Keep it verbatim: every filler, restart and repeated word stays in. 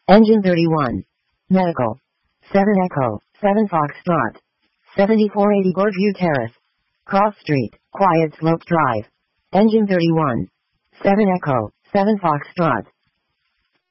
Engine thirty-one. Medical. seven Echo, seven Foxtrot. seventy-four eighty Goreview Terrace. Cross Street, Quiet Slope Drive. Engine thirty-one. seven Echo, seven Foxtrot.